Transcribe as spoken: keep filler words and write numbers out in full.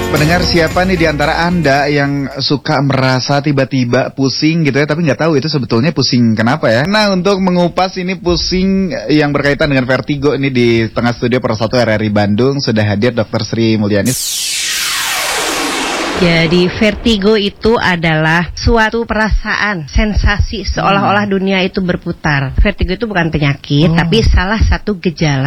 Pendengar, siapa nih di antara Anda yang suka merasa tiba-tiba pusing gitu ya, tapi nggak tahu itu sebetulnya pusing kenapa ya? Nah, untuk mengupas ini pusing yang berkaitan dengan vertigo ini di tengah studio Pro satu R R I Bandung sudah hadir Dokter Sri Mulyani. Jadi vertigo itu adalah suatu perasaan, sensasi seolah-olah dunia itu berputar. Vertigo itu bukan penyakit, oh. tapi salah satu gejala